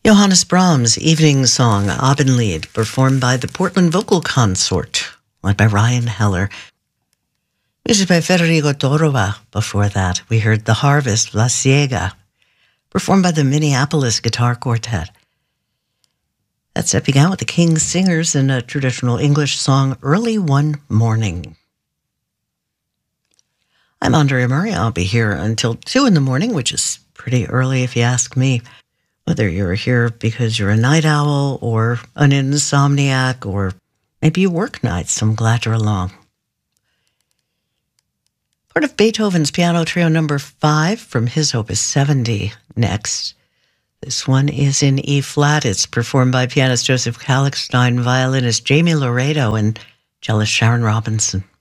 Johannes Brahms' evening song Abendlied, performed by the Portland Vocal Consort, led by Ryan Heller. Music by Federico Torova. Before that, we heard The Harvest, La Ciega, performed by the Minneapolis Guitar Quartet. That stepping out with the King's Singers in a traditional English song, Early One Morning. I'm Andrea Murray. I'll be here until 2 in the morning, which is pretty early if you ask me. Whether you're here because you're a night owl or an insomniac, or maybe you work nights, I'm glad you're along. Part of Beethoven's Piano Trio number 5 from his Opus 70 next. This one is in E-flat. It's performed by pianist Joseph Kallichstein, violinist Jamie Laredo, and cellist Sharon Robinson.